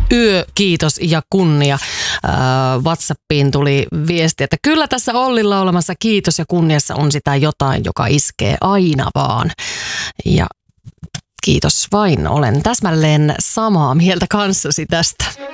kiitos ja kunnia. WhatsAppiin tuli viesti, että kyllä tässä Ollilla olemassa kiitos ja kunniassa on sitä jotain, joka iskee aina vaan. Ja kiitos vain, olen täsmälleen samaa mieltä kanssasi tästä.